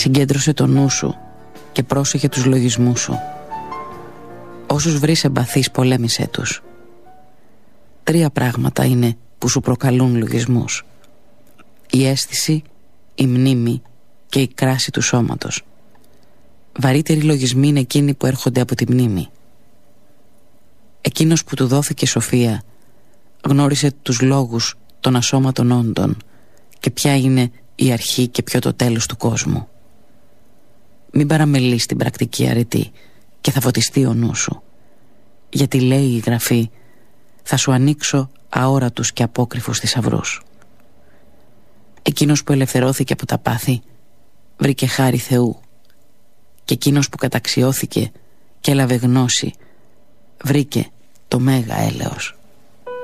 Συγκέντρωσε το νου σου και πρόσεχε τους λογισμούς σου. Όσους βρεις εμπαθείς, πολέμησέ τους. 3 πράγματα είναι που σου προκαλούν λογισμούς: η αίσθηση, η μνήμη και η κράση του σώματος. Βαρύτεροι λογισμοί είναι εκείνοι που έρχονται από τη μνήμη. Εκείνος που του δόθηκε σοφία γνώρισε τους λόγους των ασώματων όντων και ποια είναι η αρχή και ποιο το τέλος του κόσμου. Μην παραμελείς την πρακτική αρετή και θα φωτιστεί ο νου σου, γιατί λέει η Γραφή, θα σου ανοίξω αόρατους και απόκρυφους θησαυρούς. Εκείνος που ελευθερώθηκε από τα πάθη βρήκε χάρη Θεού, και εκείνος που καταξιώθηκε και έλαβε γνώση βρήκε το μέγα έλεος.